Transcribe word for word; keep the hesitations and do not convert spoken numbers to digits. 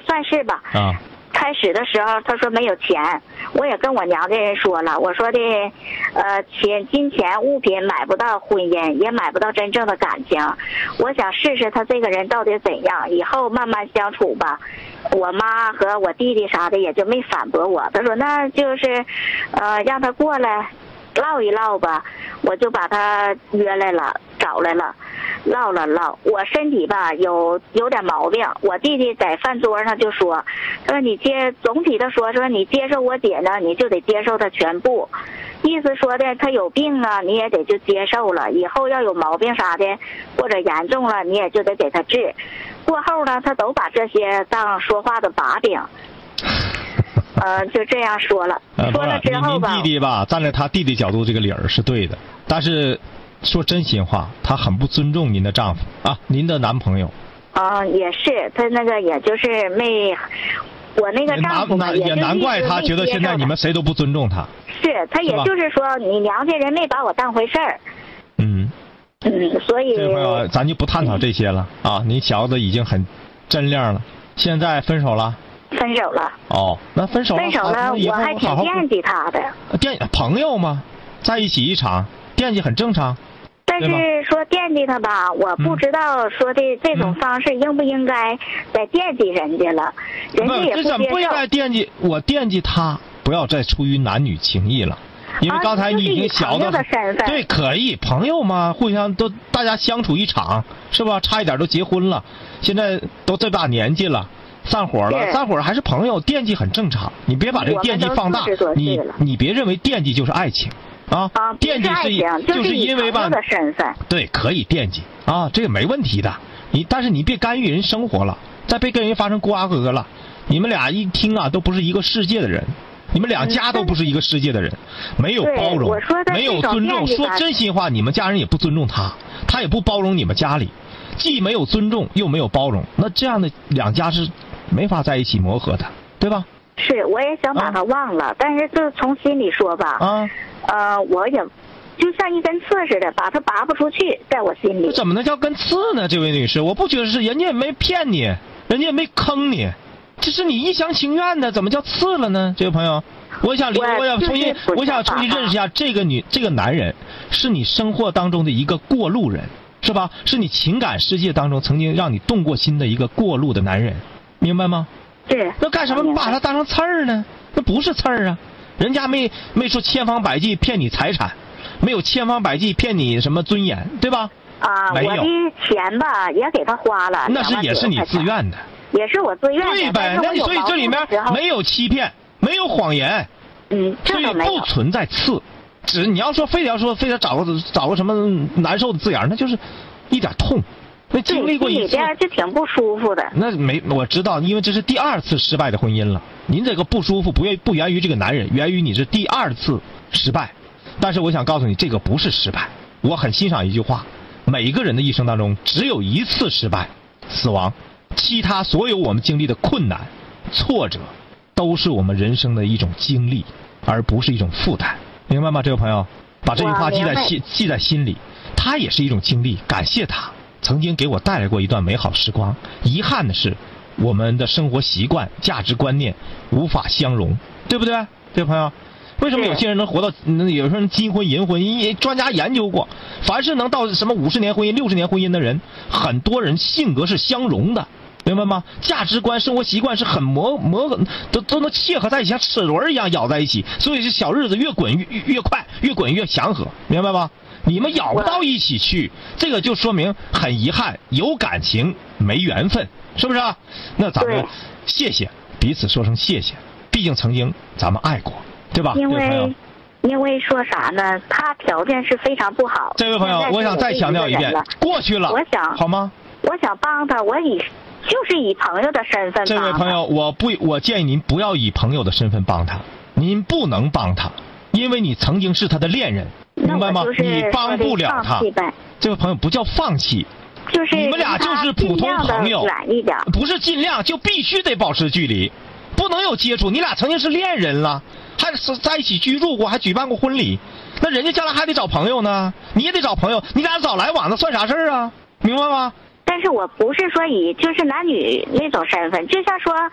算是吧。 啊。 开始的时候他说没有钱，我也跟我娘家人说了，我说的，呃，钱、金钱、物品买不到婚姻，也买不到真正的感情。我想试试他这个人到底怎样，以后慢慢相处吧。我妈和我弟弟啥的也就没反驳我，他说那就是，呃，让他过来唠一唠吧。我就把他约来了，找来了。唠了唠，我身体吧有有点毛病，我弟弟在饭桌上就说，说你接总体的说说你接受我姐呢，你就得接受她全部，意思说的她有病啊，你也得就接受了，以后要有毛病啥的或者严重了，你也就得给她治。过后呢，他都把这些当说话的把柄。呃，就这样说了， 呃、 说了之后吧， 您弟弟吧，站在他弟弟角度，这个理儿是对的，但是。说真心话，他很不尊重您的丈夫啊，您的男朋友。 啊、呃，也是，他那个也就是没，我那个丈夫嘛， 也也难怪他觉得现在你们谁都不尊重他。 是他，也就是说，你娘家人没把我当回事儿。 嗯。 嗯，所以。 这位朋友，咱就不探讨这些了、嗯、啊！你小子已经很真亮了，现在分手了。 分手了。 哦，那分手了。 分手了，我还挺惦记他的。 惦朋友嘛，在一起一场，惦记很正常。 但是说惦记他吧，我不知道说的这种方式应不应该再惦记人家了，人家也不接受。 这怎么不应该惦记？我惦记他，不要再出于男女情谊了，因为刚才你已经小到、 啊就是、身份对，可以朋友嘛，互相都大家相处一场，是吧？差一点都结婚了，现在都这把年纪了，散伙了，散伙还是朋友，惦记很正常。你别把这个惦记放大，你你别认为惦记就是爱情。啊，惦记是就是因为吧，对，可以惦记啊，这个没问题的。你但是你别干预人生活了，再别跟人发生瓜葛了。你们俩一听啊，都不是一个世界的人，你们两家都不是一个世界的人，没有包容，没有尊重。说真心话，你们家人也不尊重他，他也不包容你们家里，既没有尊重又没有包容，那这样的两家是没法在一起磨合的，对吧？ 是，我也想把他忘了，啊、但是就从心里说吧， 啊。 呃，我也就像一根刺似的，把它拔不出去，在我心里。 怎么能叫根刺呢？这位女士，我不觉得是，人家也没骗你，人家也没坑你，这是你一厢情愿的，怎么叫刺了呢？这位朋友，我想我我想重新，我想重新认识一下这个女这个男人，是你生活当中的一个过路人，是吧？是你情感世界当中曾经让你动过心的一个过路的男人，明白吗？ 对。 那干什么把他当成刺儿呢？那不是刺儿啊。人家没没说千方百计骗你财产，没有千方百计骗你什么尊严，对吧？ 啊， 没有。 我的钱吧也给他花了， 那是也是你自愿的， 也是我自愿的。 对呗，那所以这里面没有欺骗，没有谎言， 嗯， 所以不存在刺。只你要说非得要说非得找个找个什么难受的字眼，那就是一点痛。那经历过一次， 就挺不舒服的。 那没我知道，因为这是第二次失败的婚姻了。您这个不舒服不源不源于这个男人，源于你是第二次失败。但是我想告诉你，这个不是失败。我很欣赏一句话：每个人的一生当中只有一次失败，死亡，其他所有我们经历的困难、挫折，都是我们人生的一种经历，而不是一种负担。明白吗，这位朋友？把这句话记在心记在心里，它也是一种经历，感谢他。曾经给我带来过一段美好时光，遗憾的是我们的生活习惯价值观念无法相容，对不对，这位朋友？为什么有些人能活到有些人金婚银婚？专家研究过，凡是能到什么五十年婚姻六十年婚姻的人，很多人性格是相容的，明白吗？价值观生活习惯是很磨磨都都能契合在一起，像齿轮一样咬在一起，所以是小日子越滚越越快，越滚越祥和，明白吗？你们咬不到一起去，这个就说明很遗憾，有感情没缘分，是不是啊？那咱们谢谢彼此，说声谢谢，毕竟曾经咱们爱过，对吧？ 因为因为说啥呢？他条件是非常不好。 这位朋友，我想再强调一遍，过去了， 我想好吗？ 我想帮他，我以就是以朋友的身份帮他。 这位朋友，我不，我建议您不要以朋友的身份帮他，您不能帮他，因为你曾经是他的恋人。明白吗？你帮不了他。这位朋友不叫放弃， 就是你们俩就是普通朋友，不是尽量，就必须得保持距离，不能有接触。你俩曾经是恋人了，还是在一起居住过，还举办过婚礼，那人家将来还得找朋友呢，你也得找朋友，你俩早来晚的算啥事儿啊？明白吗？ 但是我不是说以就是男女那种身份，就像说